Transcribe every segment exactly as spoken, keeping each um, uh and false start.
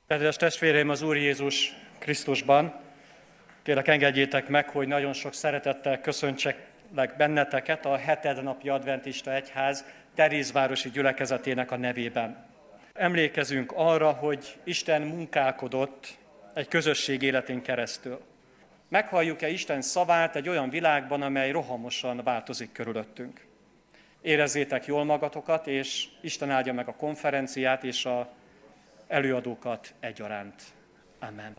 Kedves testvéreim az Úr Jézus Krisztusban, kérlek engedjétek meg, hogy nagyon sok szeretettel köszöntseklek benneteket a hetednapi adventista egyház Terézvárosi gyülekezetének a nevében. Emlékezünk arra, hogy Isten munkálkodott egy közösség életén keresztül. Meghalljuk-e Isten szavát egy olyan világban, amely rohamosan változik körülöttünk? Érezzétek jól magatokat, és Isten áldja meg a konferenciát és a előadókat egyaránt. Amen.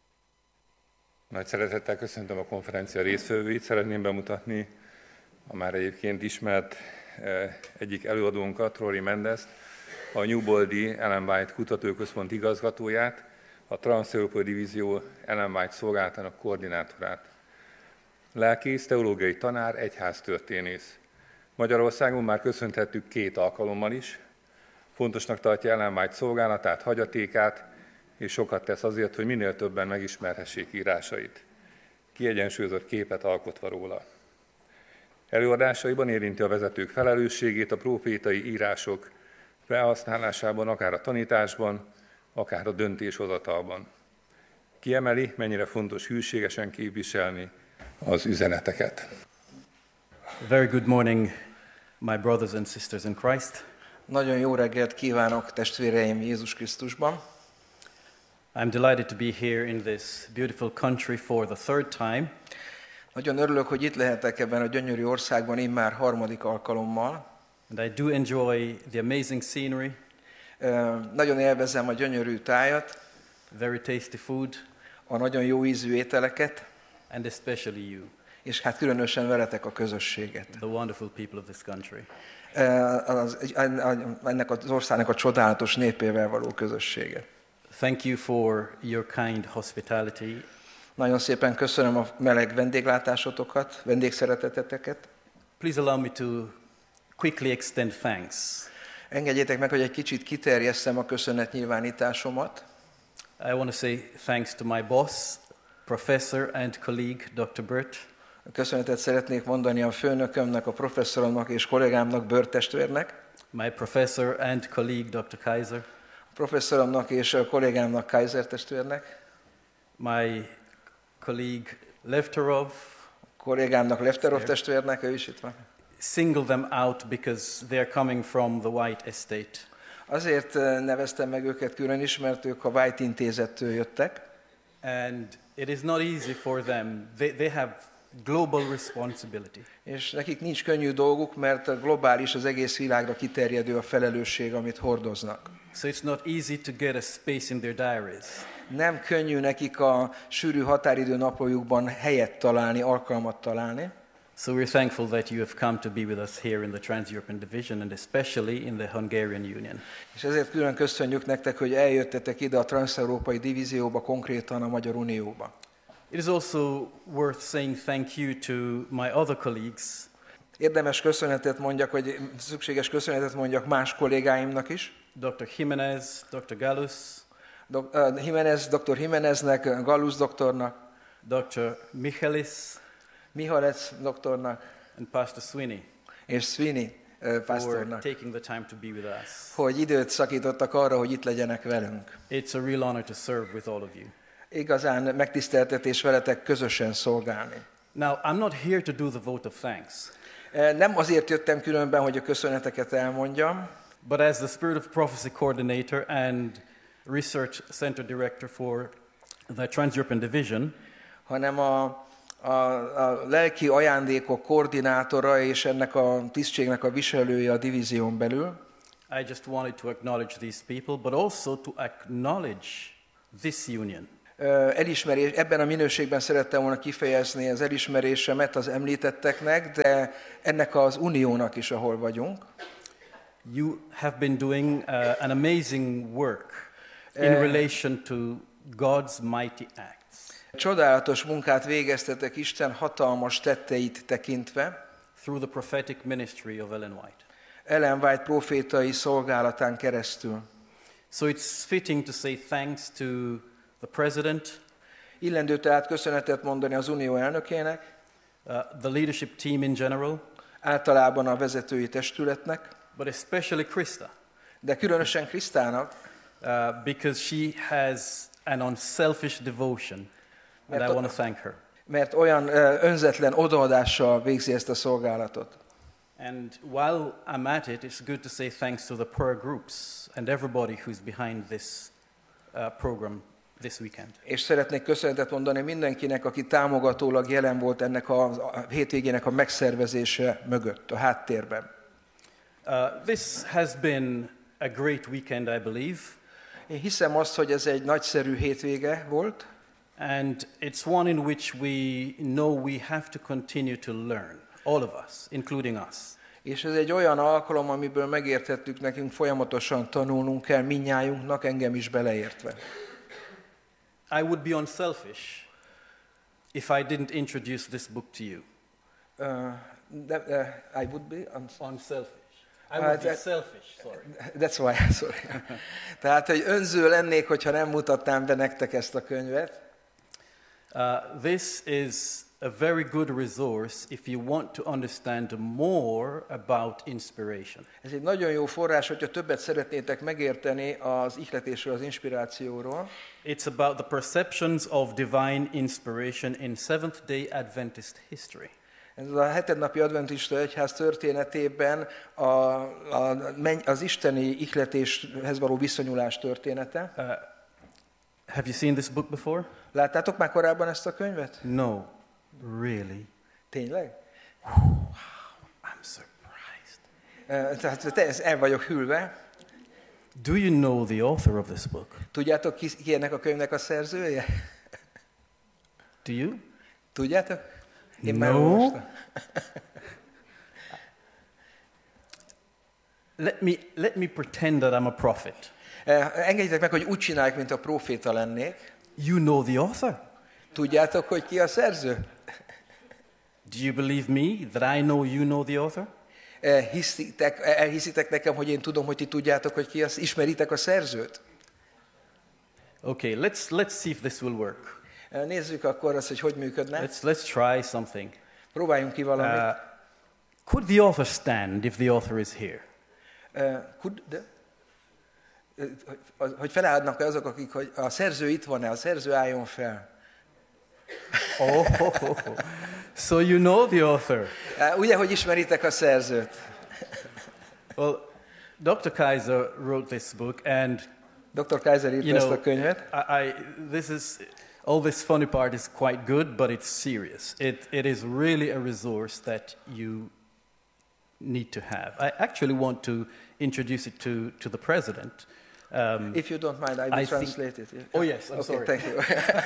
Nagy szeretettel köszöntöm a konferencia résztvevőit. Szeretném bemutatni a már egyébként ismert egyik előadónkat, Rory Mendezt, a Newboldi Ellen White Kutatóközpont igazgatóját, a Transz-Európai Divízió Ellen White szolgálatának koordinátorát. Lelkész, teológiai tanár, egyháztörténész. Magyarországon már köszönthettük két alkalommal is. Fontosnak tartja Ellen White szolgálatát, hagyatékát, és sokat tesz azért, hogy minél többen megismerhessék írásait. Kiegyensúlyozott képet alkotva róla. Előadásaiban érinti a vezetők felelősségét a prófétai írások felhasználásában, akár a tanításban, akár a döntéshozatalban. Kiemeli, mennyire fontos hűségesen képviselni az üzeneteket. Very good morning, my brothers and sisters in Christ. Nagyon jó reggelt kívánok, testvéreim Jézus Krisztusban. I'm delighted to be here in this beautiful country for the third time. Nagyon örülök, hogy itt lehetek ebben a gyönyörű országban immár harmadik alkalommal. And I do enjoy the amazing scenery. Uh, nagyon élvezem a gyönyörű tájat, very tasty food, a nagyon jó ízű ételeket, and especially you, és hát különösen veletek a közösséget. the wonderful people of this country. Uh, az, ennek az országnak a csodálatos népével való közösséget. Thank you for your kind hospitality. Nagyon szépen köszönöm a meleg vendéglátásotokat, vendégszereteteteket. Please allow me to quickly extend thanks. Engedjétek meg, hogy egy kicsit kiterjesszem a köszönetnyilvánításomat. I want to say thanks to my boss, professor and colleague, doctor Bert. Köszönetet szeretnék mondani a főnökömnek, a professzoromnak és kollégámnak, Bert testvérnek. My professor and colleague, doctor Kaiser. A professzoromnak és a kollégámnak, Kaiser testvérnek. My colleague Levterov. A kollégámnak, Levterov testvérnek, ő is itt van. Single them out because they are coming from the White Estate. Azért neveztem meg őket külön is, mert ők a White intézettől jöttek. And it is not easy for them. They, they have global responsibility. És nekik nincs könnyű dolguk, mert globális, az egész világra kiterjedő a felelősség, amit hordoznak. So it's not easy to get a space in their diaries. Nem könnyű nekik a sűrű határidő naplójukban helyet találni, alkalmat találni. So we're thankful that you have come to be with us here in the Trans-European Division and especially in the Hungarian Union. És ezért külön köszönjük nektek, hogy eljöttetek ide a Transz-Európai Divízióba, konkrétan a Magyar Unióba. It is also worth saying thank you to my other colleagues. Érdemes köszönetet mondjak, vagy szükséges köszönetet mondjak más kollégáimnak is. doctor Jimenez, doctor Gallus. Dok, uh, Jimenez, doktor Jimeneznek, Gallus doktornak. doctor Michalis. Mihalec doktornak. And Pastor Sweeney. És Sweeney uh, pastornak. For taking the time to be with us. Hogy időt szakítottak arra, hogy itt legyenek velünk. It's a real honor to serve with all of you. Igazán megtiszteltetés veletek közösen szolgálni. Now, I'm not here to do the vote of thanks. Nem azért jöttem különben, hogy a köszöneteket elmondjam, but as the Spirit of Prophecy Coordinator and Research Center Director for the Trans-European Division, hanem a, a, a lelki ajándékok koordinátora és ennek a tisztségnek a viselője a divízión belül. I just wanted to acknowledge these people, but also to acknowledge this union. Elismerés, ebben a minőségben szerettem volna kifejezni az elismerésemet az említetteknek, de ennek az uniónak is, ahol vagyunk. You have been doing uh, an amazing work in relation to God's mighty acts. Csodálatos munkát végeztetek Isten hatalmas tetteit tekintve. Through the prophetic ministry of Ellen White. Ellen White profétai szolgálatán keresztül. So it's fitting to say thanks to the president, illendő tehát köszönetet mondani az unió elnökének, uh, the leadership team in general, általában a vezetői testületnek, but especially Krista, de különösen Krisztának, uh, because she has an unselfish devotion, and Mert I a- want to thank her. Mert olyan ö, önzetlen odaadással végzi ezt a szolgálatot. And while I'm at it, it's good to say thanks to the prayer groups and everybody who's behind this uh, program this weekend. És szeretnék köszönetet mondani mindenkinek, aki támogatólag jelen volt ennek a, a hétvégének a megszervezése mögött, a háttérben. Uh, this has been a great weekend, I believe, Én hiszem azt, hogy ez egy nagyszerű hétvége volt, and it's one in which we know we have to continue to learn, all of us, including us. és ez egy olyan alkalom, amiből megértettük, nekünk folyamatosan tanulnunk kell, mindnyájunknak, engem is beleértve. I would be unselfish if I didn't introduce this book to you. Uh, de, uh, I would be, I'm Unselfish. I Uh, would be that- selfish, sorry. That's why, sorry. Tehát, hogy önző lennék, hogyha nem mutatnám be nektek ezt a könyvet. Uh, this is a very good resource if you want to understand more about inspiration. Ez egy nagyon jó forrás, hogyha többet szeretnétek megérteni az ihletésről, az inspirációról. It's about the perceptions of divine inspiration in Seventh-day Adventist history. Ez a hetednapi adventista egyház történetében a, a, menny- az isteni ihletéshez való viszonyulás története. Uh, have you seen this book before? Láttátok már korábban ezt a könyvet? No, really. Tényleg? I'm surprised. Uh, Tehát te, el vagyok hűlve. Do you know the author of this book? Tudjátok, ki, ki ennek a könyvnek a szerzője? Do you? Tudjátok? Én már No. olvastam. Let me, let me pretend that I'm a prophet. Uh, Engedjétek meg, hogy úgy csináljuk, mint a próféta lennék. You know the author. Tudjátok, hogy ki a szerző? Do you believe me that I know you know the author? Eh, Hiszitek, elhiszitek nekem, hogy én tudom, hogy ti tudjátok, hogy ki az, ismeritek a szerzőt? Okay, let's, let's see if this will work. Eh, Nézzük akkor azt, hogy hogy működne. Let's, let's try something. Próbáljunk ki valamit. Uh, could the author stand if the author is here? Eh, could the- eh, hogy- Hogy felállnak azok, akik, hogy a szerző itt van-e, a szerző álljon fel. Oh, so you know the author. Eh, Ugye, hogy ismeritek a szerzőt? Well, Doctor Kaiser wrote this book, and doktor Kaiser írta you ezt know, a könyvet. I, I, this is all this funny part is quite good, but it's serious. It, it is really a resource that you need to have. I actually want to introduce it to, to the president. Um, If you don't mind, I will I think- translate it. Oh, yes, I'm okay, sorry. Thank you.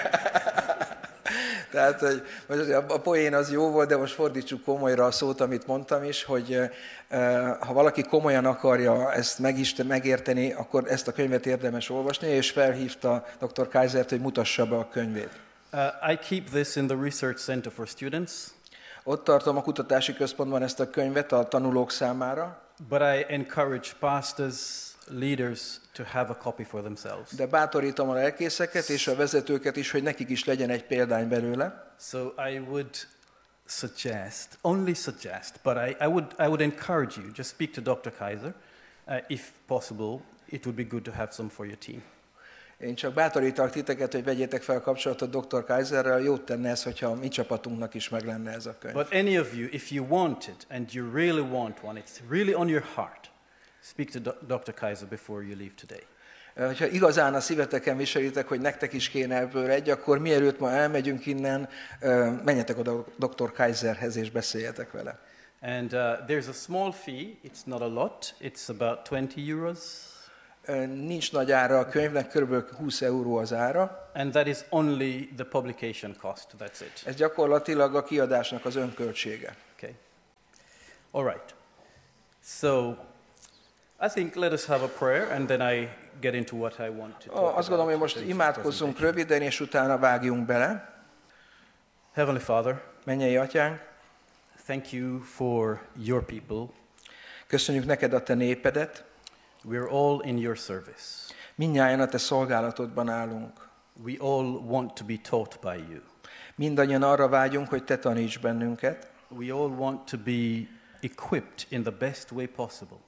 Tehát, hogy most a a poén az jó volt, de most fordítsuk komolyra a szót, amit mondtam is, hogy eh, ha valaki komolyan akarja ezt megist- megérteni, akkor ezt a könyvet érdemes olvasni, és felhívta doktor Kaisert, hogy mutassa be a könyvét. uh, I keep this in the Research Center for Students, Ott tartom a kutatási központban ezt a könyvet a tanulók számára, but I encourage pastors, leaders to have a copy for themselves. de bátorítom a lelkészeket és a vezetőket is, hogy nekik is legyen egy példány belőle. So I would suggest, only suggest, but I, I, would, I would encourage you, just speak to Doctor Kaiser. Uh, if possible, it would be good to have some for your team. Én csak bátorítalak titeket, hogy vegyétek fel a kapcsolatot doktor Kaiserrel, jót tenne ez, hogyha a mi csapatunknak is meg lenne ez a könyv. But any of you, if you want it and you really want one, it's really on your heart, speak to Do- Doctor Kaiser before you leave today. Ha igazán a szíveteken viselitek, hogy nektek is kéne ebből egy, akkor mielőtt ma elmegyünk innen, ö, menjetek oda doktor Kaiserhez és beszéljetek vele. And uh, there's a small fee, it's not a lot, it's about twenty euros, Ö, Nincs nagy ára a könyvnek, kb. húsz euró az ára. and that is only the publication cost, that's it. Ez gyakorlatilag a kiadásnak az önköltsége. Okay. All right. So I think let us have a prayer, and then I get into what I want to talk Azt about. gondolom, hogy most today's imádkozzunk presentation. röviden, és utána vágjunk bele. Heavenly Father, Mennyei Atyánk, thank you for your people. köszönjük neked a te népedet. We're all in your service. Mindnyájan a te szolgálatodban állunk. We all want to be taught by you. Mindannyian arra vágyunk, hogy te taníts bennünket. We all want to be equipped in the best way possible.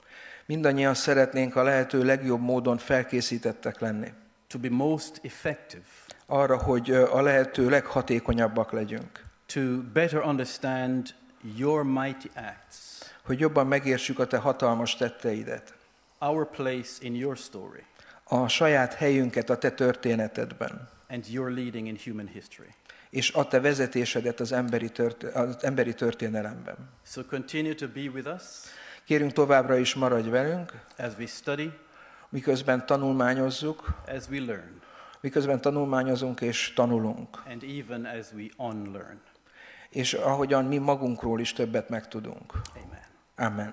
Mindannyian szeretnénk a lehető legjobb módon felkészítettek lenni. to be most effective, Arra, hogy a lehető leghatékonyabbak legyünk. to better understand your mighty acts, Hogy jobban megértsük a te hatalmas tetteidet. our place in your story, A saját helyünket a te történetedben. and your leading in human history. És a te vezetésedet az emberi, történ- az emberi történelemben. So continue to be with us Kérünk, továbbra is maradj velünk, as we study, miközben tanulmányozzuk, as we learn, miközben tanulmányozunk és tanulunk. and even as we unlearn. És ahogyan mi magunkról is többet megtudunk. Amen. Amen.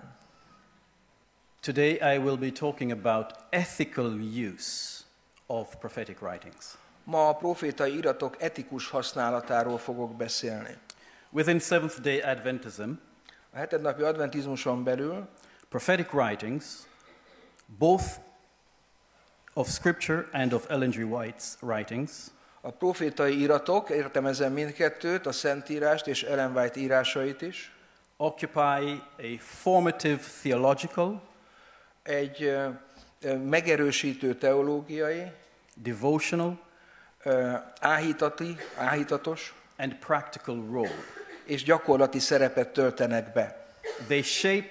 Today I will be talking about ethical use of prophetic writings. Ma a profétai iratok etikus használatáról fogok beszélni. Within Seventh-day Adventism, A hetednapi adventizmuson belül prophetic writings, both of Scripture and of Ellen G. White's writings, a profétai iratok, értem ezen mindkettőt, a Szentírást és Ellen White írásait is, occupy a formative theological, egy ö, ö, megerősítő teológiai, devotional, ö, áhítati, áhítatos and practical role. és gyakorlati szerepet töltenek be. They shape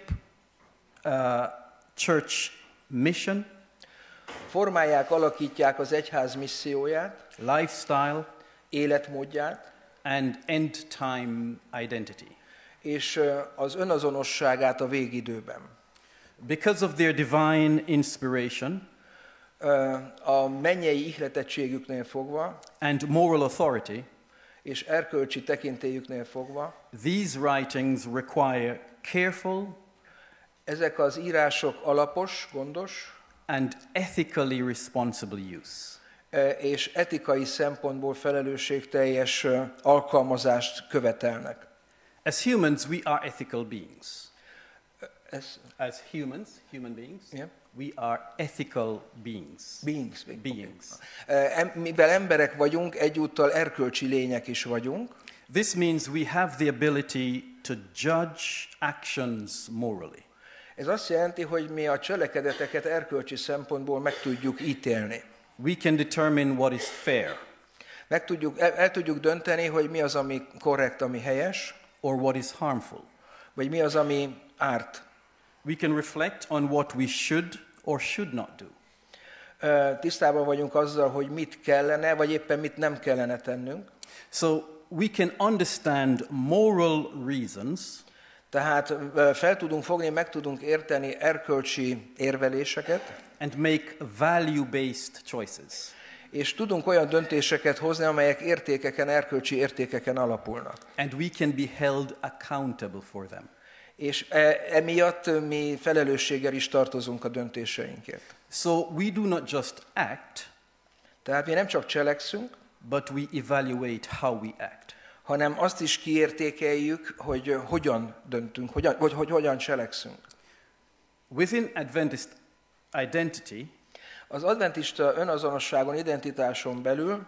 uh, church mission, Formálják, alakítják az egyház misszióját, lifestyle, életmódját, and end time identity. és ö, az önazonosságát a végidőben. Because of their divine inspiration Ö, A mennyei ihletettségüknél fogva, and moral authority, és erkölcsi tekintélyüknél fogva, these writings require careful ezek az írások alapos, gondos, and ethically responsible use. ö, és etikai szempontból felelősségteljes ö, alkalmazást követelnek. As humans, we are ethical beings. Ez As humans, human beings, Yeah. we are ethical beings. beings. Beings. Ö, em- Mivel emberek vagyunk, egyúttal erkölcsi lények is vagyunk, This means we have the ability to judge actions morally. ez azt jelenti, hogy mi a cselekedeteket erkölcsi szempontból meg tudjuk ítélni. We can determine what is fair Meg tudjuk, el, el tudjuk dönteni, hogy mi az, ami korrekt, ami helyes, or what is harmful. vagy mi az, ami árt. We can reflect on what we should or should not do. Ö, Tisztában vagyunk azzal, hogy mit kellene, vagy éppen mit nem kellene tennünk. So we can understand moral reasons Tehát ö, fel tudunk fogni, meg tudunk érteni erkölcsi érveléseket, and make value-based choices. és tudunk olyan döntéseket hozni, amelyek értékeken, erkölcsi értékeken alapulnak. And we can be held accountable for them. És e, emiatt mi felelősséggel is tartozunk a döntéseinkért. So we do not just act, Tehát mi nem csak cselekszünk, but we evaluate how we act. hanem azt is kiértékeljük, hogy hogyan döntünk, hogyan, hogy, hogy hogyan cselekszünk. Within Adventist identity, Az adventista önazonosságon, identitáson belül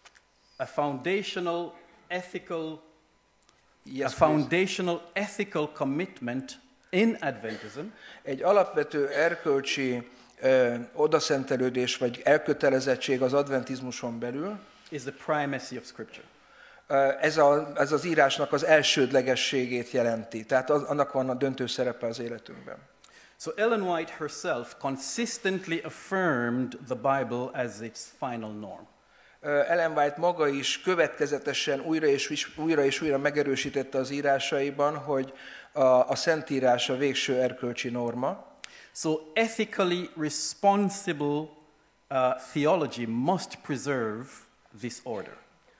a foundational ethical a yes, please, foundational ethical commitment in Adventism egy alapvető erkölcsi ö, odaszentelődés vagy elkötelezettség az adventizmuson belül, is the primacy of Scripture. ö, ez, a, ez az írásnak az elsődlegességét jelenti. Tehát az, annak van a döntő szerepe az életünkben. So Ellen White herself consistently affirmed the Bible as its final norm. Ö, Ellen White maga is következetesen újra és, is- újra és újra megerősítette az írásaiban, hogy a, a Szentírás a végső erkölcsi norma. So ethically responsible uh, theology must preserve this order.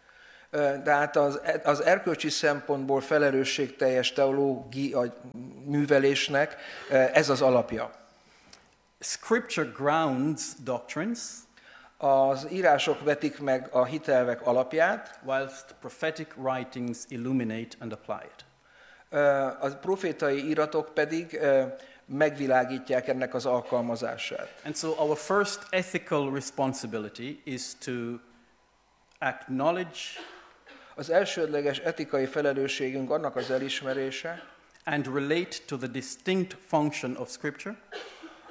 Ö, Tehát az, az erkölcsi szempontból felelősségteljes teológiai művelésnek ö, ez az alapja. Scripture grounds doctrines, Az írások vetik meg a hitelvek alapját, whilst prophetic writings illuminate and apply it. ö, a profétai íratok pedig ö, megvilágítják ennek az alkalmazását. And so our first ethical responsibility is to acknowledge Az elsődleges etikai felelősségünk annak az elismerése, and relate to the distinct function of Scripture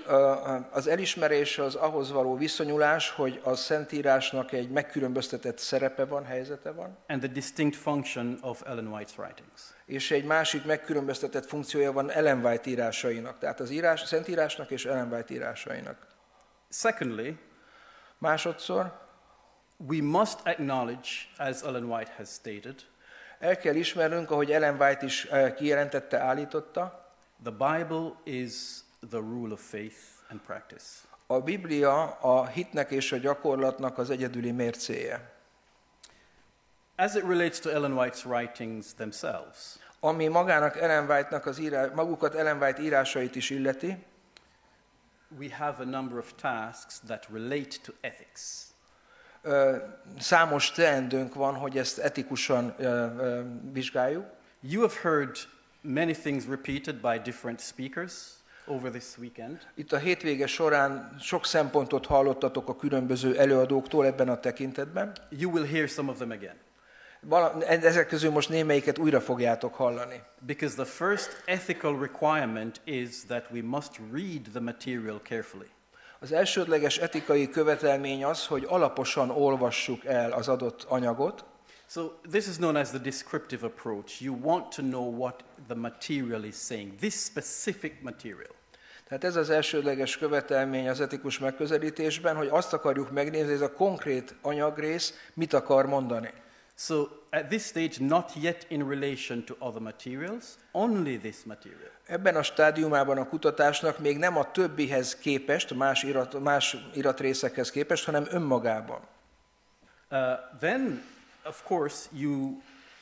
Az elismerés az ahhoz való viszonyulás, hogy a Szentírásnak egy megkülönböztetett szerepe van, helyzete van, and the distinct function of Ellen White's writings. és egy másik megkülönböztetett funkciója van Ellen White írásainak, tehát az írás, Szentírásnak és Ellen White írásainak. Secondly, Másodszor, we must acknowledge, as Ellen White has stated, el kell ismernünk, ahogy Ellen White is kijelentette, állította, the Bible is the rule of faith and practice. a Biblia a hitnek és a gyakorlatnak az egyedüli mércéje. As it relates to Ellen White's writings themselves, Ami magának Ellen White-nak az írás, magukat Ellen White írásait is illeti, we have a number of tasks that relate to ethics. ö, számos teendőnk van, hogy ezt etikusan ö, ö, vizsgáljuk. You have heard many things repeated by different speakers over this weekend. Itt a hétvége során sok szempontot hallottatok a különböző előadóktól ebben a tekintetben. You will hear some of them again. Vala, ezek közül most némelyiket újra fogjátok hallani. Because the first ethical requirement is that we must read the material carefully. Az elsődleges etikai követelmény az, hogy alaposan olvassuk el az adott anyagot. So this is known as the descriptive approach. You want to know what the material is saying, this specific material. Tehát ez az elsődleges követelmény az etikus megközelítésben, hogy azt akarjuk megnézni, hogy ez a konkrét anyagrész mit akar mondani. So at this stage, not yet in relation to other materials, only this material. Ebben a stádiumában a kutatásnak még nem a többihez képest, más, irat, más iratrészekhez képest, hanem önmagában. Uh, then, of course, you,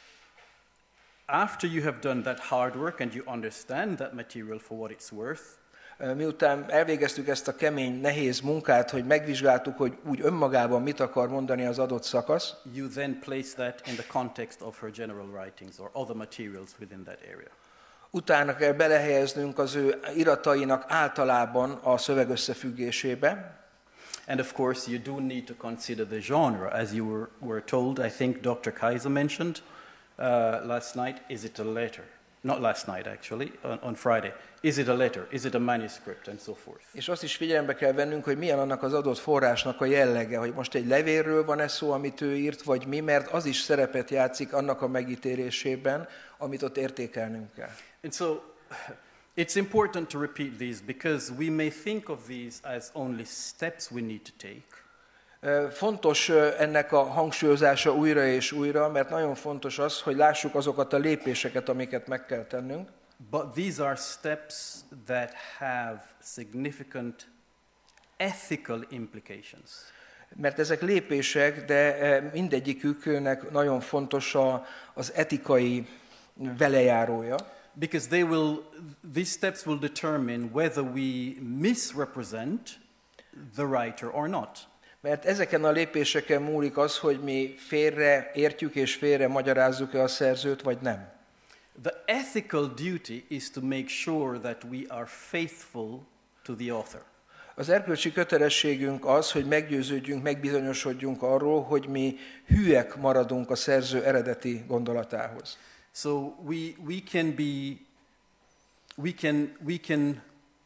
after you have done that hard work and you understand that material for what it's worth, Miután elvégeztük ezt a kemény, nehéz munkát, hogy megvizsgáltuk, hogy úgy önmagában mit akar mondani az adott szakasz, you then place that in the context of her general writings or other materials within that area. utána kell belehelyeznünk az ő iratainak általában a szöveg összefüggésébe. And of course, you do need to consider the genre, as you were, were told. I think doctor Kaiser mentioned uh, last night. Is it a letter? Not last night, actually, on, on Friday. Is it a letter? Is it a manuscript? And so forth. És azt is figyelembe kell vennünk, hogy milyen annak az adott forrásnak a jellege, hogy most egy levélről van ez szó, amit ő írt, vagy mi, mert az is szerepet játszik annak a megítélésében, amit ott értékelnünk kell. And so it's important to repeat these because we may think of these as only steps we need to take. Fontos ennek a hangsúlyozása újra és újra, mert nagyon fontos az, hogy lássuk azokat a lépéseket, amiket meg kell tennünk. But these are steps that have significant ethical implications. Mert ezek lépések, de mindegyiküknek nagyon fontos a, az etikai velejárója. Because they will, these steps will determine whether we misrepresent the writer or not. Mert ezeken a lépéseken múlik az, hogy mi félre értjük és félre magyarázzuk-e a szerzőt, vagy nem. The ethical duty is to make sure that we are faithful to the author. Az erkölcsi kötelességünk az, hogy meggyőződjünk, megbizonyosodjunk arról, hogy mi hűek maradunk a szerző eredeti gondolatához. So we, we can be, we can, we can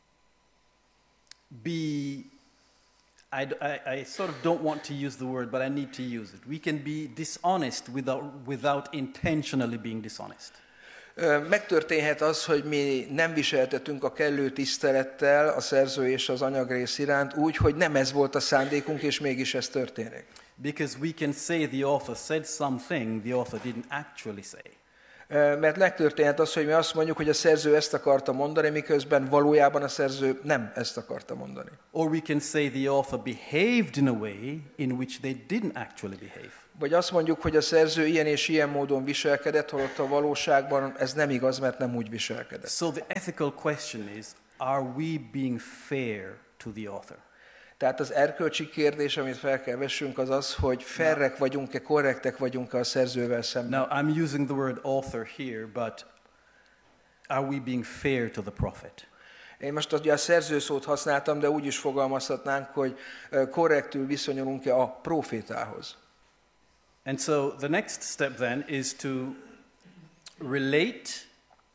be, I, I, I sort of don't want to use the word, but I need to use it. We can be dishonest without, without intentionally being dishonest. Megtörténhet az, hogy mi nem viseltetünk a kellő tisztelettel a szerző és az anyagrész iránt úgy, hogy nem ez volt a szándékunk, és mégis ez történik. Because we can say the author said something the author didn't actually say. Mert megtörténhet az, hogy mi azt mondjuk, hogy a szerző ezt akarta mondani, miközben valójában a szerző nem ezt akarta mondani. Or we can say the author behaved in a way in which they didn't actually behave. Vagy azt mondjuk, hogy a szerző ilyen és ilyen módon viselkedett, holott a valóságban ez nem igaz, mert nem úgy viselkedett. So the ethical question is, are we being fair to the author? Tehát az erkölcsi kérdés, amit fel kell vessünk, az az, hogy fairek vagyunk-e, korrektek vagyunk-e a szerzővel szemben. Now, I'm using the word author here, but are we being fair to the prophet? Én most ugye a szerző szót használtam, de úgy is fogalmazhatnánk, hogy korrektül viszonyulunk-e a profétához. And so the next step then is to relate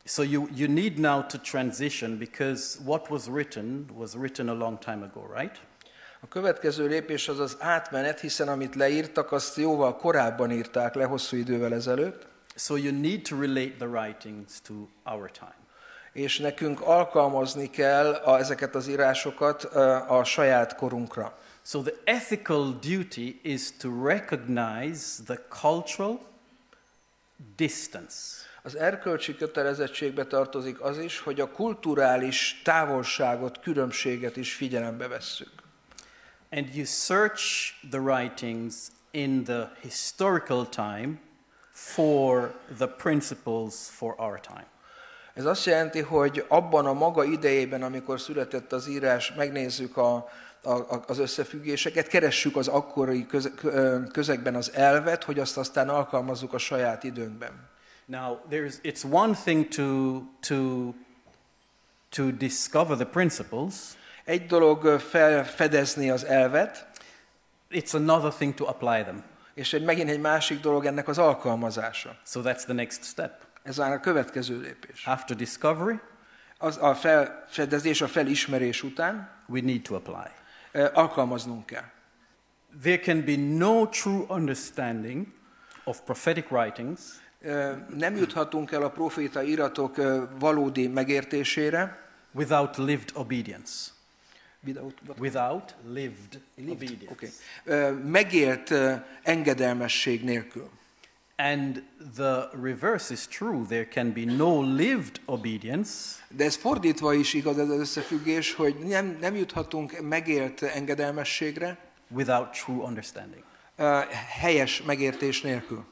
So you, you need now to transition because what was written was written a long time ago, right? A következő lépés az az átmenet, hiszen amit leírtak, azt jóval korábban írták le, hosszú idővel ezelőtt. So you need to relate the writings to our time. És nekünk alkalmazni kell a, ezeket az írásokat a, a saját korunkra. So the ethical duty is to recognize the cultural distance. Az erkölcsi kötelezettségbe tartozik az is, hogy a kulturális távolságot, különbséget is figyelembe vesszük. And you search the writings in the historical time for the principles for our time. Ez azt jelenti, hogy abban a maga idejében, amikor született az írás, megnézzük a, a, az összefüggéseket, keressük az akkori köze, közegben az elvet, hogy azt aztán alkalmazzuk a saját időnkben. Now, there's, it's one thing to, to, to discover the principles. Egy dolog felfedezni az elvet, It's another thing to apply them. és egy, megint egy másik dolog ennek az alkalmazása. So that's the next step. Ez már a következő lépés. After discovery, Az a felfedezés, a felismerés után we need to apply. eh, alkalmaznunk kell. There can be no true understanding of prophetic writings Eh, Nem juthatunk el a proféta iratok eh, valódi megértésére, without lived obedience. Without, what? Without lived obedience. Okay. Eh, megélt eh, engedelmesség nélkül. And the reverse is true. There can be no lived obedience De ez fordítva is igaz ez az összefüggés, hogy nem, nem juthatunk megélt engedelmességre without true understanding. eh, helyes megértés nélkül.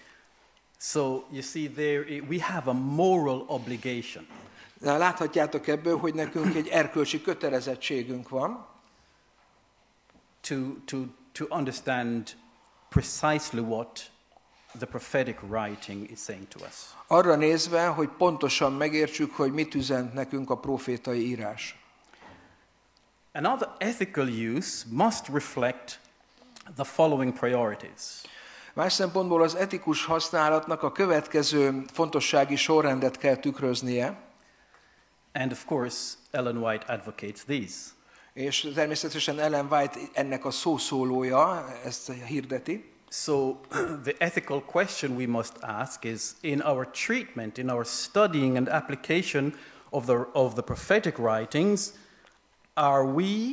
So you see, there we have a moral obligation De láthatjátok ebből, hogy nekünk egy erkölcsi kötelezettségünk van, to, to, to understand precisely what the prophetic writing is saying to us. arra nézve, hogy pontosan megértsük, hogy mit üzent nekünk a profétai írás. Another ethical use must reflect the following priorities. Más szempontból az etikus használatnak a következő fontossági sorrendet kell tükröznie, And of course, Ellen White advocates these. és természetesen Ellen White ennek a szószólója ezt hirdeti. So the ethical question we must ask is, in our treatment, in our studying and application of the, of the prophetic writings, are we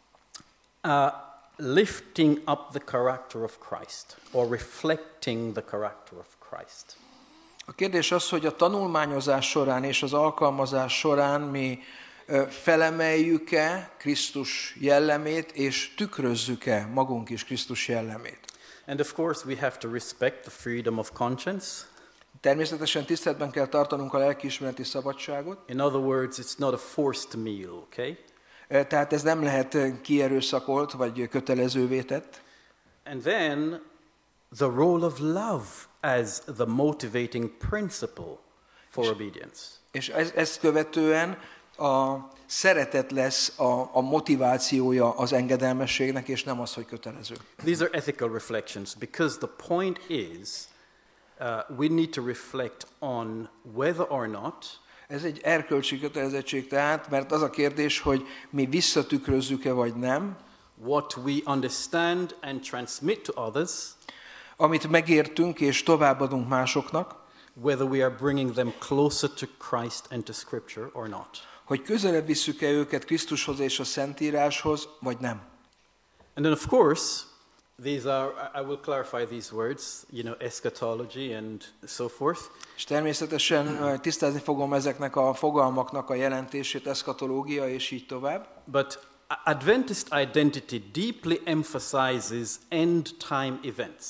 uh, lifting up the character of Christ or reflecting the character of Christ? A kérdés az, hogy a tanulmányozás során és az alkalmazás során mi ö, felemeljük-e Krisztus jellemét, és tükrözzük-e magunk is Krisztus jellemét. And of course, we have to respect the freedom of conscience. Természetesen tiszteletben kell tartanunk a lelkiismereti szabadságot, In other words, it's not a forced meal, okay? ö, tehát ez nem lehet ö, kierőszakolt vagy kötelezővé tett. And then the role of love as the motivating principle for obedience. És ez, ezt követően a szeretet lesz a, a motivációja az engedelmességnek, és nem az, hogy kötelező. These are ethical reflections because the point is uh, we need to reflect on whether or not Ez egy erkölcsi kötelezettség tehát, mert az a kérdés, hogy mi visszatükrözzük-e vagy nem, what we understand and transmit to others, amit megértünk és továbbadunk másoknak, whether we are bringing them closer to Christ and to Scripture or not. hogy közelebb visszük-e őket Krisztushoz és a Szentíráshoz, vagy nem. And then, of course, these are, I will clarify these words, you know, eschatology and so forth. És természetesen ö, tisztázni fogom ezeknek a fogalmaknak a jelentését, eszkatológia és így tovább. But Adventist identity deeply emphasizes end time events.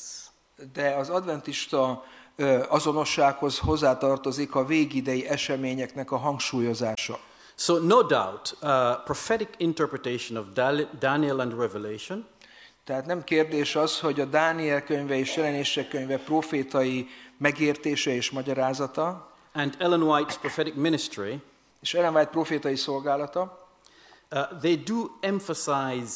De az adventista ö, azonossághoz hozzátartozik a végidei eseményeknek a hangsúlyozása. So, no doubt, uh, prophetic interpretation of Dal- Daniel and Revelation Tehát nem kérdés az, hogy a Dániel könyve és jelenések könyve profétai megértése és magyarázata, and Ellen White's prophetic ministry, és Ellen White profétai szolgálata, uh, they do emphasize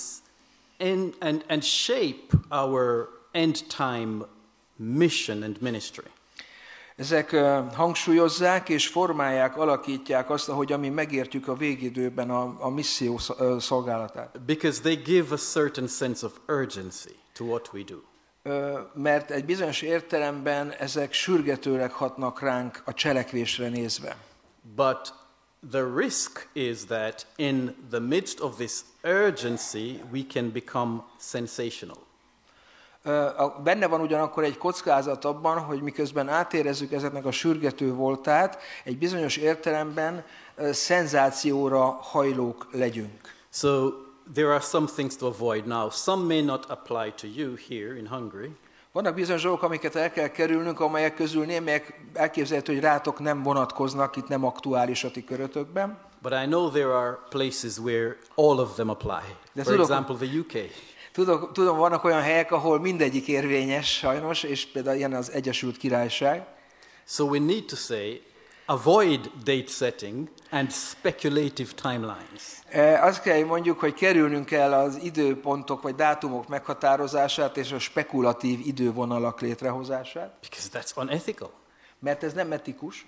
and, and, and shape our end time mission and ministry. Ezek ö, hangsúlyozzák és formálják, alakítják azt, ahogy mi megértjük a végidőben a, a misszió sz- ö, szolgálatát. Because they give a certain sense of urgency to what we do. Ö, mert egy bizonyos értelemben ezek sürgetőleg hatnak ránk a cselekvésre nézve. But the risk is that in the midst of this urgency, we can become sensational. Ö, a- Benne van ugyanakkor egy kockázat abban, hogy miközben átérezzük ezeknek a sürgető voltát, egy bizonyos értelemben ö, szenzációra hajlók legyünk. So there are some things to avoid now. Some may not apply to you here in Hungary, Vannak bizonyos dolgok, amiket el kell kerülnünk, amelyek közül némelyek elképzelhető, hogy rátok nem vonatkoznak, itt nem aktuális a ti körötökben. but I know there are places where all of them apply. De For tudok- example, the U K. Tudok, tudom, vannak olyan helyek, ahol mindegyik érvényes sajnos, és például ilyen az Egyesült Királyság. So we need to say, avoid date setting and speculative timelines. E, Azt kell, hogy mondjuk, hogy kerülnünk kell az időpontok vagy dátumok meghatározását és a spekulatív idővonalak létrehozását, Because that's unethical. mert ez nem etikus.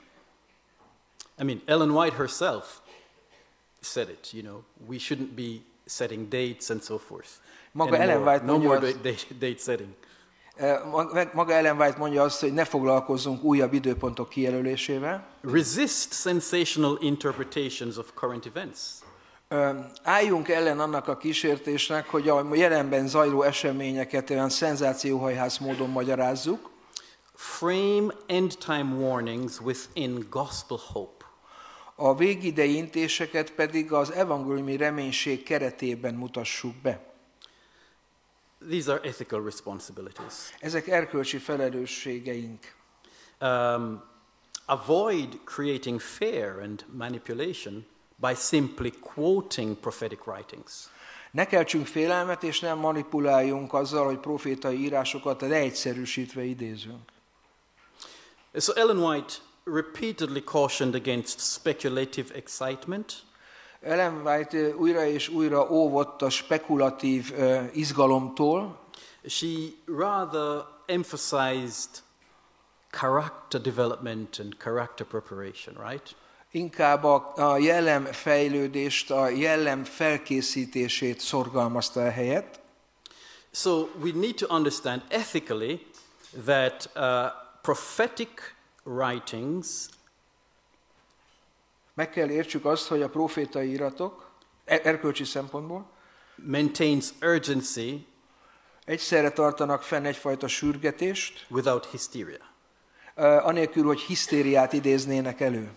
I mean, Ellen White herself said it, you know, we shouldn't be setting dates and so forth. Maga anymore. Ellen White no mondja more azt- date, date setting. E, mag- Maga Ellen White mondja azt, hogy ne foglalkozzunk újabb időpontok kijelölésével. Resist sensational interpretations of current events. Ö, Álljunk ellen annak a kísértésnek, hogy a jelenben zajló eseményeket olyan szenzációhajhász módon magyarázzuk, Frame end time warnings within gospel hope. a végidei intéseket pedig az evangéliumi reménység keretében mutassuk be. These are ethical responsibilities. Ezek erkölcsi felelősségeink. Um, avoid creating fear and manipulation by simply quoting prophetic writings. Ne keltsünk félelmet, és nem manipuláljunk azzal, hogy profétai írásokat leegyszerűsítve idézünk. So Ellen White repeatedly cautioned against speculative excitement, Ellen White ö, újra és újra óvott a spekulatív ö, izgalomtól, she rather emphasized character development and character preparation, right? inkább a, a jellem fejlődést, a jellem felkészítését szorgalmazta el helyett. So we need to understand ethically that uh, prophetic writings Meg kell értsük azt, hogy a profétai iratok er- erkölcsi szempontból maintains urgency egyszerre tartanak fenn egyfajta sürgetést, without hysteria. ö, anélkül, hogy hisztériát idéznének elő.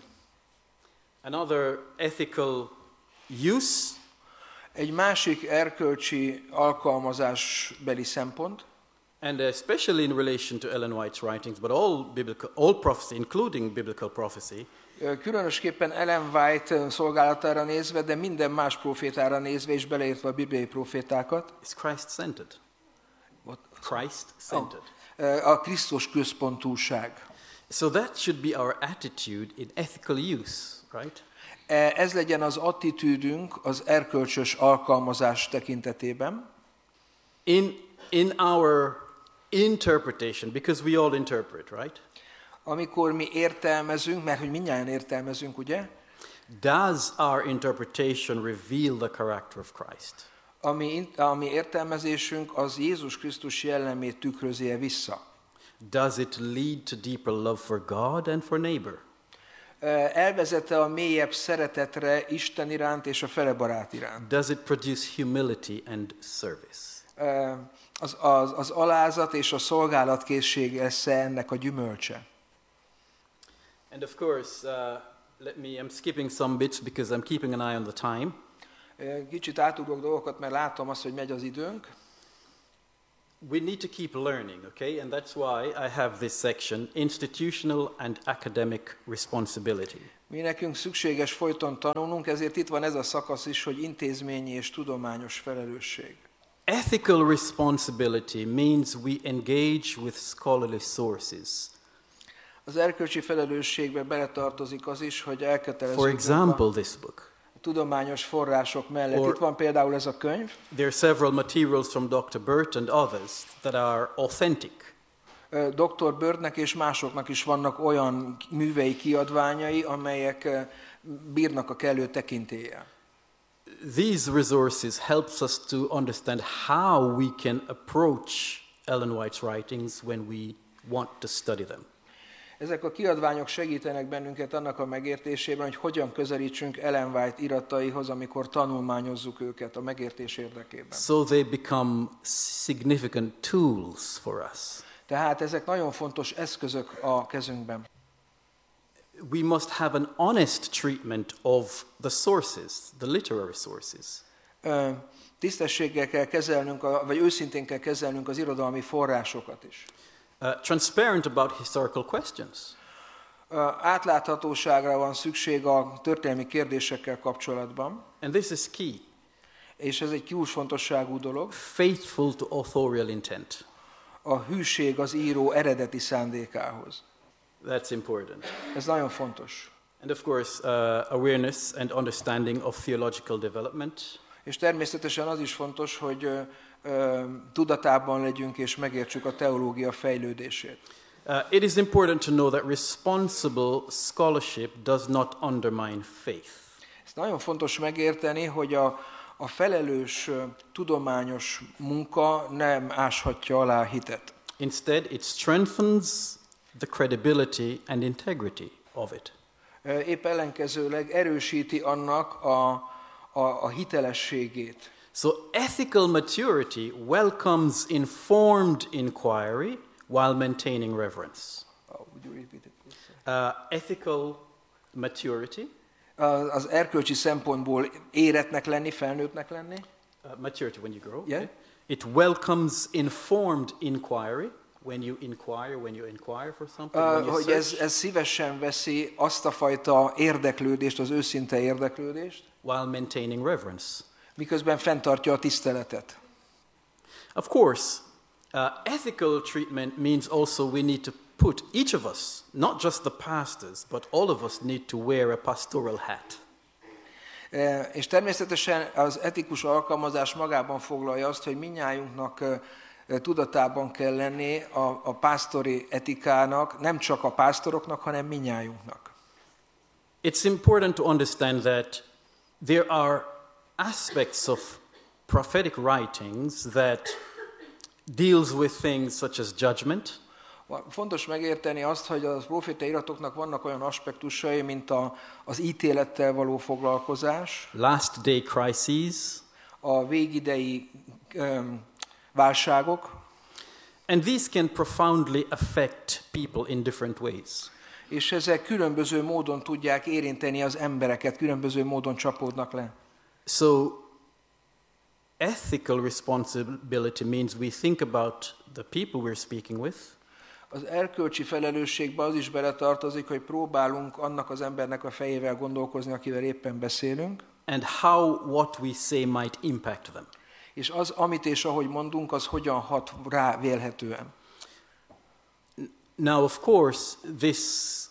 Another ethical use Egy másik erkölcsi alkalmazásbeli szempont, and especially in relation to Ellen White's writings, but all biblical, all prophecy, including biblical prophecy, ö, különösképpen Ellen White szolgálatára nézve, de minden más profétára nézve, és beleértve a bibliai profétákat, is Christ-centered. What? Christ-centered. ö, a Krisztus központúság. So that should be our attitude in ethical use, right? E, Ez legyen az attitűdünk az erkölcsös alkalmazás tekintetében. In, in our interpretation, because we all interpret, right? Amikor mi értelmezünk, mert hogy mindjárt értelmezünk, ugye? Does our interpretation reveal the character of Christ? Ami, ami értelmezésünk az Jézus Krisztus jellemét tükrözi-e vissza? Does it lead to deeper love for God and for neighbor? E, Elvezete a mélyebb szeretetre Isten iránt és a felebarát iránt? Does it produce humility and service? E, Az, az, az alázat és a szolgálatkészség lesz ennek a gyümölcse? And of course, uh, let me, I'm skipping some bits because I'm keeping an eye on the time. E, Kicsit átugrok dolgokat, mert látom azt, hogy megy az időnk. We need to keep learning, okay? And that's why I have this section, institutional and academic responsibility. Mi nekünk szükséges folyton tanulnunk, ezért itt van ez a szakasz is, hogy intézményi és tudományos felelősség. Ethical responsibility means we engage with scholarly sources. Az erkölcsi felelősségbe beletartozik az is, hogy For elkötelezzünk example, this book. a tudományos források mellett. Or- Itt van például ez a könyv, There are several materials from Doctor Burt and others that are authentic. doktor Birdnek és másoknak is vannak olyan művei, kiadványai, amelyek bírnak a kellő tekintéllyel. These resources helps us to understand how we can approach Ellen White's writings when we want to study them. Ezek a kiadványok segítenek bennünket annak a megértésében, hogy hogyan közelítsünk Ellen White irataihoz, amikor tanulmányozzuk őket a megértés érdekében. So they become significant tools for us. Tehát ezek nagyon fontos eszközök a kezünkben. We must have an honest treatment of the sources, the literary sources. Ö, tisztességgel kell kezelnünk, a, vagy őszintén kell kezelnünk az irodalmi forrásokat is. Uh, transparent about historical questions. Ö, átláthatóságra van szükség a történelmi kérdésekkel kapcsolatban, And this is key. és ez egy kulcsfontosságú dolog. Faithful to authorial intent. A hűség az író eredeti szándékához. That's important. Ez nagyon fontos. And of course, uh, awareness and understanding of theological development. És természetesen az is fontos, hogy ö, ö, tudatában legyünk és megértsük a teológia fejlődését. Uh, it is important to know that responsible scholarship does not undermine faith. Ezt nagyon fontos megérteni, hogy a, a felelős ö, tudományos munka nem áshatja alá a hitet. Instead, it strengthens the credibility and integrity of it. Ö, Épp ellenkezőleg erősíti annak a, a, a hitelességét. So ethical maturity welcomes informed inquiry while maintaining reverence. Oh, would you repeat it, please? Uh, ethical maturity, Az az erkölcsi szempontból éretnek lenni, felnőttnek lenni. uh, maturity when you grow. Yeah. okay? It welcomes informed inquiry when you inquire, when you inquire for something. when Uh, you hogy ez, search, ez szívesen veszi azt a fajta érdeklődést, az őszinte érdeklődést, while maintaining reverence. miközben fenntartja a tiszteletet. Of course, uh, ethical treatment means also we need to put each of us, not just the pastors, but all of us need to wear a pastoral hat. E, És természetesen az etikus alkalmazás magában foglalja azt, hogy mindnyájunknak e, e, tudatában kell lenni a, a pásztori etikának, nem csak a pásztoroknak, hanem mindnyájunknak. It's important to understand that there are aspects of prophetic writings that deals with things such as judgment, Fontos megérteni azt, hogy a profétai iratoknak vannak olyan aspektusai, mint a, az ítélettel való foglalkozás, last day crises, a végidei um, válságok, and these can profoundly affect people in different ways. és ezek különböző módon tudják érinteni az embereket, különböző módon csapódnak le. So, ethical responsibility means we think about the people we're speaking with, Az erkölcsi felelősségbe az is beletartozik, hogy próbálunk annak az embernek a fejével gondolkozni, akivel éppen beszélünk, and how what we say might impact them. és az, amit és ahogy mondunk, az hogyan hat rá vélhetően. Now, of course, this,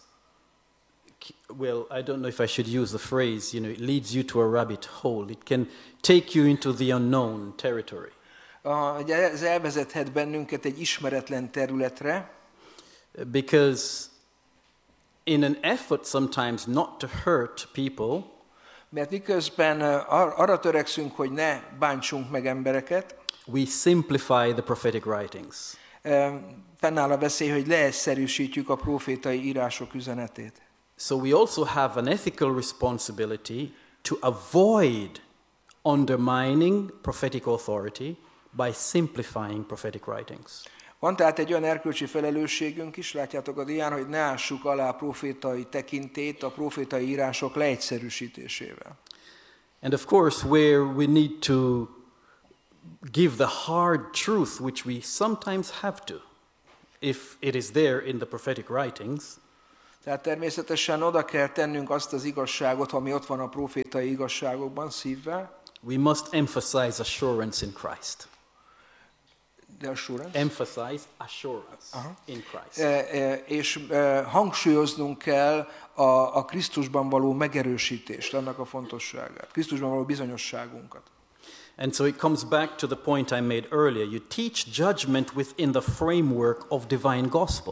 well, I don't know if I should use the phrase, you know, it leads you to a rabbit hole. It can take you into the unknown territory. A, ugye ez elvezethet bennünket egy ismeretlen területre, Because in an effort sometimes not to hurt people, mert miközben ar- arra törekszünk, hogy ne bántsunk meg embereket, we simplify the prophetic writings. em, fennáll a veszély, hogy leegyszerűsítjük a profétai írások üzenetét. So we also have an ethical responsibility to avoid undermining prophetic authority by simplifying prophetic writings. Van tehát egy olyan erkölcsi felelősségünk is, látjátok a dián, hogy ne ássuk alá a profétai tekintét a profétai írások leegyszerűsítésével. And of course, where we need to give the hard truth, which we sometimes have to, if it is there in the prophetic writings, Tehát természetesen oda kell tennünk azt az igazságot, ami ott van a profétai igazságokban szívvel, we must emphasize assurance in Christ. de assurance. Emphasize assurance in Christ. E, e, és e, hangsúlyoznunk kell a, a Krisztusban való megerősítést, annak a fontosságát, Krisztusban való bizonyosságunkat. And so it comes back to the point I made earlier. You teach judgment within the framework of divine gospel.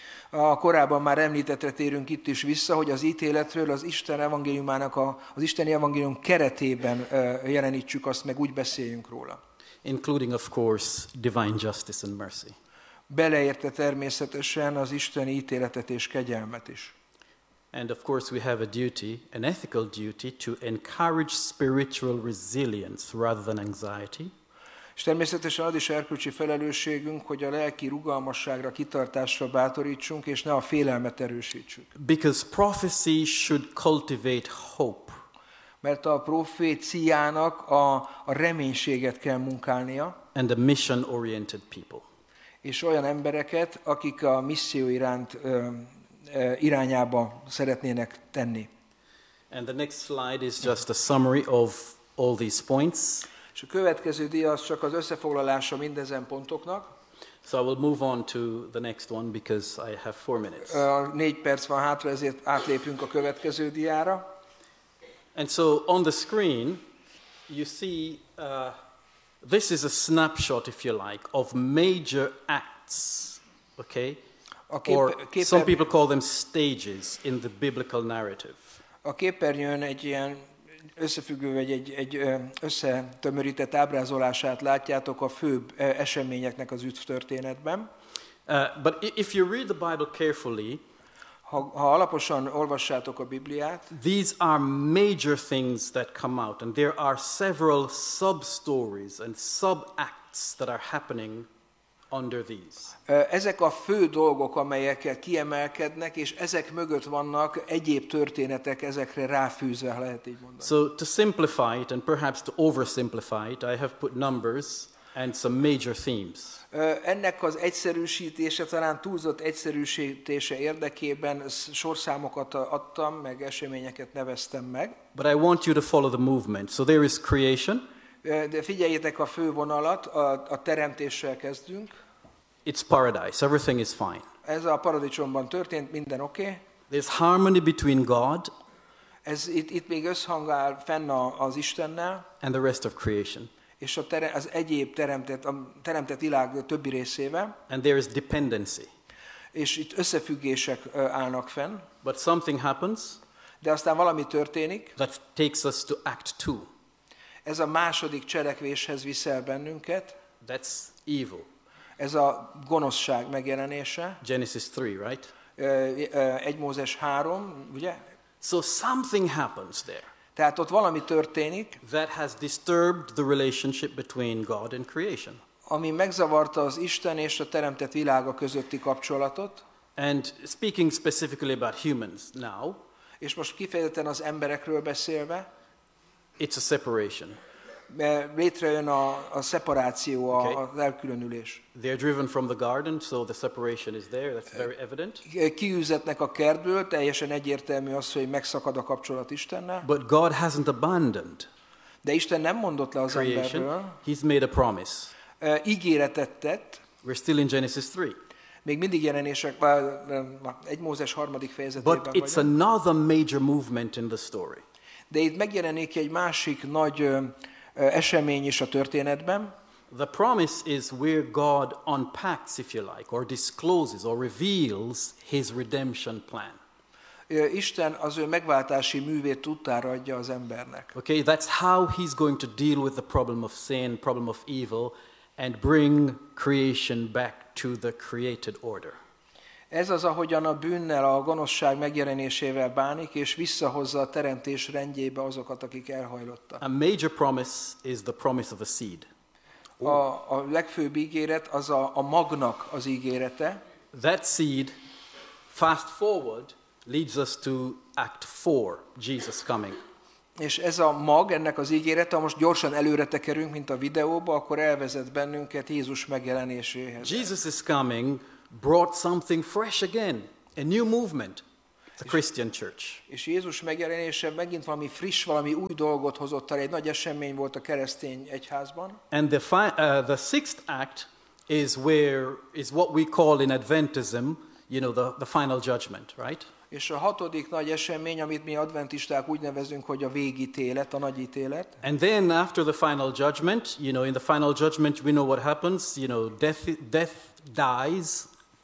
A korábban már említettre térünk itt is vissza, hogy az ítéletről az Isten evangéliumának, a, az Isteni evangélium keretében uh, jelenítsük azt, meg úgy beszéljünk róla. Including, of course, divine justice and mercy. Beleérte természetesen az isteni ítéletet és kegyelmet is. And of course we have a duty, an ethical duty, to encourage spiritual resilience rather than anxiety. És természetesen az is erkölcsi felelősségünk, hogy a lelki rugalmasságra, kitartásra bátorítsunk, és ne a félelmet erősítsük. Because prophecy should cultivate hope. Mert a proféciának a, a reménységet kell munkálnia, And a mission-oriented people. és olyan embereket, akik a misszió iránt ö, ö, irányába szeretnének tenni. And the next slide is just a summary of all these points. És a következő dia az csak az összefoglalása mindezen pontoknak. So I will move on to the next one because I have four minutes. Ö, Négy perc van hátra, ezért átlépünk a következő diára. And so on the screen, you see, uh, this is a snapshot, if you like, of major acts, okay? A kép, Or képer, some people call them stages in the biblical narrative. a képernyőn egy ilyen összefüggő, vagy egy, egy ö, összetömörített ábrázolását látjátok a főbb ö, eseményeknek az üdvtörténetben. Uh, but i- if you read the Bible carefully, Ha, ha alaposan olvassátok a Bibliát, these are major things that come out, and there are several sub-stories and sub-acts that are happening under these. ö, ezek a fő dolgok, amelyek kiemelkednek, és ezek mögött vannak egyéb történetek, ezekre ráfűzve, ha lehet így mondani. So to simplify it, and perhaps to oversimplify it, I have put numbers and some major themes. Ö, Ennek az egyszerűsítése, talán túlzott egyszerűsítése érdekében sz- sorszámokat adtam, meg eseményeket neveztem meg. But I want you to follow the movement. So there is creation, Ö, De figyeljétek a fő vonalat, a, a teremtéssel kezdünk. it's paradise, everything is fine. Ez a paradicsomban történt, minden oké. Okay. There's harmony between God Ez itt, itt még összhang áll fenn a, az Istennel, and the rest of creation. és a tere, az egyéb teremtett, a teremtett világ többi részével, And there is dependency. és itt összefüggések ö, állnak fenn, But something happens de aztán valami történik, that takes us to act two. ez a második cselekvéshez viszel bennünket, That's evil. ez a gonoszság megjelenése, Genesis three, right? Ö, ö, egy Mózes három, ugye? So something happens there Tehát ott valami történik, that has disturbed the relationship between God and creation. ami megzavarta az Isten és a teremtett világa közötti kapcsolatot, And speaking specifically about humans now, és most kifejezetten az emberekről beszélve, it's a separation. mert létrejön a, a szeparáció, a, Okay. az elkülönülés. They're driven from the garden, so the separation is there. That's very evident. Kiűzetnek a kertből, teljesen egyértelmű az, hogy megszakad a kapcsolat Istennel, But God hasn't abandoned de Isten nem mondott le az creation. emberről, He's made a promise. Ö, ígéretet tett, We're still in Genesis three. még mindig jelenések, vá- egy Mózes harmadik fejezetében But it's vagyunk, another major movement in the story. de itt megjelenik egy másik nagy ö, ö, esemény is a történetben. The promise is where God unpacks, if you like, or discloses or reveals his redemption plan. Ö, Isten az ő megváltási művét tudtára adja az embernek. Okay, that's how he's going to deal with the problem of sin, problem of evil, and bring creation back to the created order. Ez az, ahogyan a bűnnel, a gonoszság megjelenésével bánik, és visszahozza a teremtés rendjébe azokat, akik elhajlottak. A major promise is the promise of a seed. A, a legfőbb ígéret az a, a magnak az ígérete. That seed, fast forward, leads us to Act four, Jesus coming. És ez a mag, ennek az ígérete, ha most gyorsan előre tekerünk, mint a videóba, akkor elvezet bennünket Jézus megjelenéséhez. Jesus is coming brought something fresh again, a new movement, the Christian church. És Jézus megjelenése megint valami friss, valami új dolgot hozott el, egy nagy esemény volt a keresztény egyházban. And the, fi- uh, the sixth act is where is what we call in Adventism, you know, the, the final judgment, right? És a hatodik nagy esemény, amit mi adventisták úgy nevezünk, hogy a végítélet, a nagy ítélet. And then after the final judgment, you know, in the final judgment we know what happens, you know, death, death dies,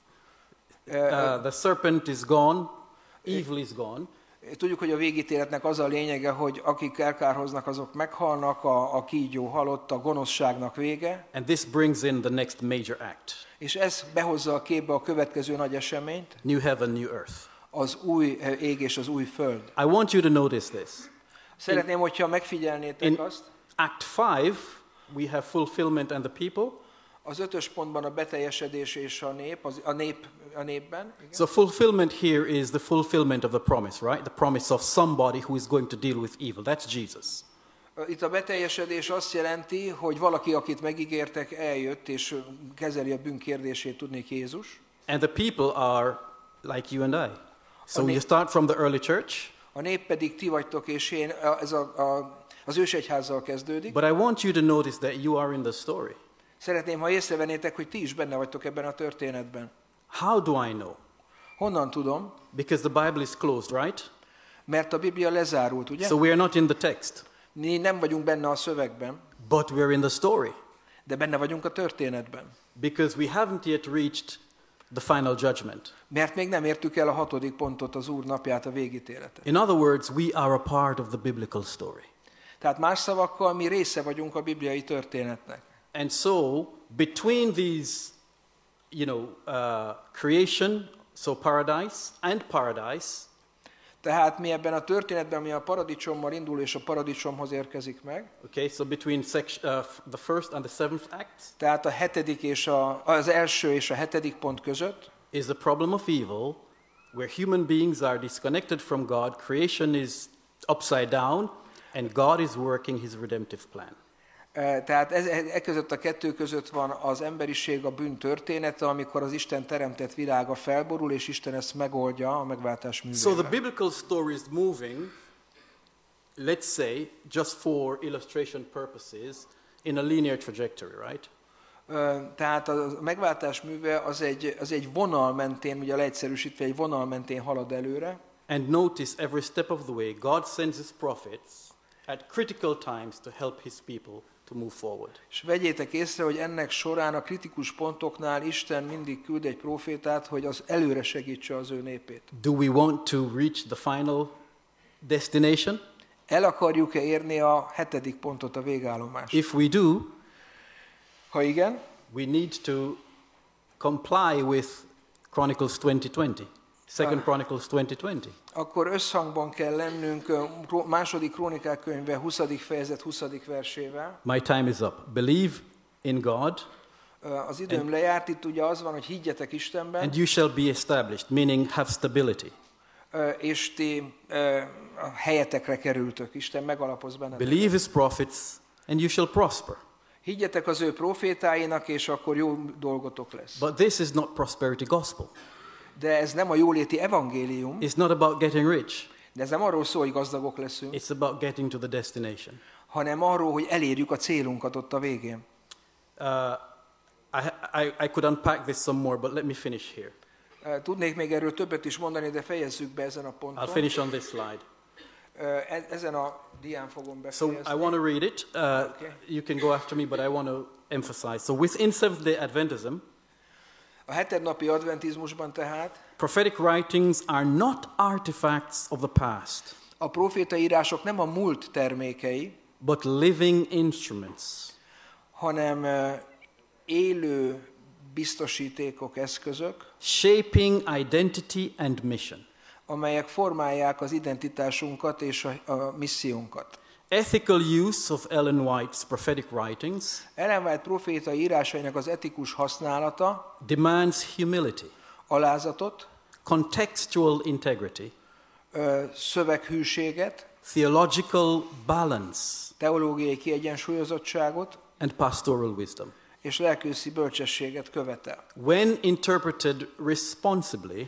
uh, the serpent is gone, evil is gone. Tudjuk, hogy a végítéletnek az a lényege, hogy akik elkárhoznak, azok meghalnak, a, a kígyó halott, a gonoszságnak vége. And this brings in the next major act. És ez behozza a képbe a következő nagy eseményt, New heaven, new earth. az új ég és az új föld. I want you to notice this. Szeretném, hogyha megfigyelnétek In azt, Act five, we have fulfillment and the people. az ötös pontban a beteljesedés és a nép, az, a nép a népben. Igen. So fulfillment here is the fulfillment of the promise, right? The promise of somebody who is going to deal with evil. That's Jesus. Itt a beteljesedés azt jelenti, hogy valaki, akit megígértek, eljött és kezeli a bűn kérdését, tudnék Jézus. And the people are like you and I. So Ami- you start from the early church, A nép pedig ti vagytok, és én, ez a, a, az ősegyházzal kezdődik. but I want you to notice that you are in the story. Szeretném, ha észrevennétek, hogy ti is benne vagytok ebben a történetben. How do I know? Honnan tudom? Because the Bible is closed, right? Mert a Biblia lezárult, ugye? So we are not in the text, Mi nem vagyunk benne a szövegben, but we are in the story. de benne vagyunk a történetben. Because we haven't yet reached the final judgment. Mert még nem értük el a hatodik pontot, az Úr napját, a végítéletet. In other words, we are a part of the biblical story. Tehát más szavakkal mi része vagyunk a bibliai történetnek. And so, between these, you know, uh, creation, so paradise, and paradise, Tehát mi ebben a történetben, ami a paradicsommal indul és a paradicsomhoz érkezik meg, okay, so between section, uh, the first and the seventh act, tehát a hetedik és a, az első és a hetedik pont között, is the problem of evil, where human beings are disconnected from God, creation is upside down, and God is working his redemptive plan. E, Tehát ez, e között a kettő között van az emberiség, a bűn története, amikor az Isten teremtett világa felborul, és Isten ezt megoldja a megváltás So the művével. biblical story is moving, let's say, just for illustration purposes, in a linear trajectory, right? E, Tehát a megváltás műve az egy, az egy vonal mentén, ugye leegyszerűsítve egy vonal mentén halad előre, And notice every step of the way, God sends his prophets at critical times to help his people to move forward. és vegyétek észre, hogy ennek során a kritikus pontoknál Isten mindig küld egy profétát, hogy az előre segítse az ő népét. Do we want to reach the final destination? El akarjuk-e érni a hetedik pontot, a végállomást? If we do, Ha igen, we need to comply with Chronicles twenty twenty, Second Chronicles twenty twenty. akkor összhangban kell lennünk ö, Kró- második Krónikák könyve huszadik fejezet huszadik versével. My time is up. Believe in God, Ö, Az időm lejárt, itt ugye az van, hogy higgyetek Istenben, and you shall be established, meaning have stability. ö, és ti ö, a helyetekre kerültök, Isten megalapoz benneteket. Believe his prophets, and you shall prosper. Higgyetek az ő profétáinak, és akkor jó dolgotok lesz. But this is not prosperity gospel. De ez nem a jóléti evangélium, It's not about getting rich. de ez nem arról szól, hogy gazdagok leszünk, It's about getting to the destination. hanem arról, hogy elérjük a célunkat ott a végén. Uh, I, I, I could unpack this some more, but let me finish here. Ö, Tudnék még erről többet is mondani, de fejezzük be ezen a I'll ponton. finish on this slide. Ö, e- Ezen a dián fogom So befejezni. I want to read it. Uh, Okay. You can go after me, but I want to emphasize. So within Seventh-day Adventism, A hetednapi adventizmusban tehát prophetic writings are not artifacts of the past, a profétaírások nem a múlt termékei, but living instruments hanem ö, élő biztosítékok, eszközök, shaping identity and mission. amelyek formálják az identitásunkat és a, a missziónkat. Ethical use of Ellen White's prophetic writings Ellen White proféta írásainak az etikus használata demands humility, alázatot, contextual integrity, ö, szöveghűséget, theological balance, teológiai kiegyensúlyozottságot and pastoral wisdom. és lelkőszi bölcsességet követel. When interpreted responsibly,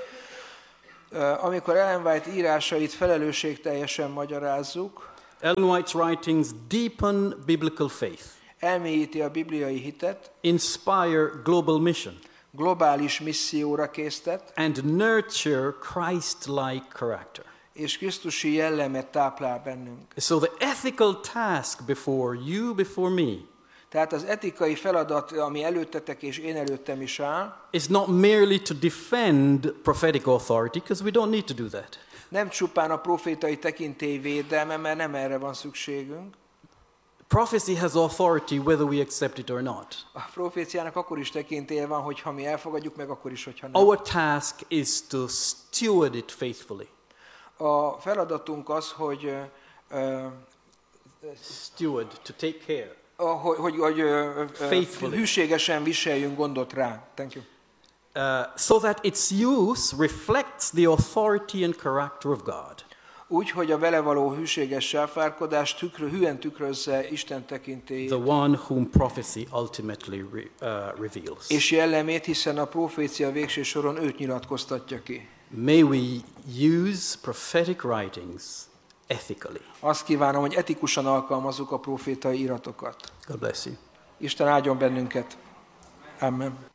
Ö, Amikor Ellen White írásait felelősségteljesen magyarázzuk, Ellen White's writings deepen biblical faith, elmélyíti a bibliai hitet, inspire global mission, globális misszióra késztet, and nurture Christ-like character. és Krisztusi jellemet táplál bennünk. So the ethical task before you, before me, Tehát az etikai feladat, ami előttetek és én előttem is áll, is not merely to defend prophetic authority, because we don't need to do that. nem csupán a profétai tekintély védelme, mert nem erre van szükségünk. Prophecy has authority whether we accept it or not. A proféciának akkor is tekintélye van, hogyha mi elfogadjuk, meg akkor is, hogyha nem. Our task is to steward it faithfully. A feladatunk az, hogy, ö, Steward, to take care. ö, hogy, hogy, hogy ö, ö, Faithfully. hűségesen viseljünk gondot rá. Thank you. Uh, so that its use reflects the authority and character of God. Úgy, hogy a vele való hűséges selfárkodás tükrö, hűen tükrözze Isten The tekintélyét one whom prophecy ultimately re, uh, reveals. és jellemét, hiszen a profécia végső soron őt nyilatkoztatja ki. May we use prophetic writings ethically. Azt kívánom, hogy etikusan alkalmazzuk a profétai iratokat. God bless you. Isten áldjon bennünket. Amen.